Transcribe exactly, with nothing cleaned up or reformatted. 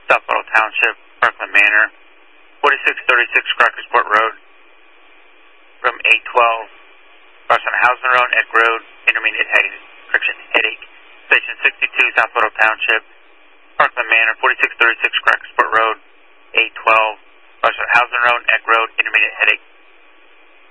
South Bottle Township, Parkland Manor, forty-six thirty-six Crackersport Road, room eight twelve, Hausen Road, Egg Road, intermediate headache, correction, headache, station sixty-two, South Bottle Township, Parkland Manor, forty-six thirty-six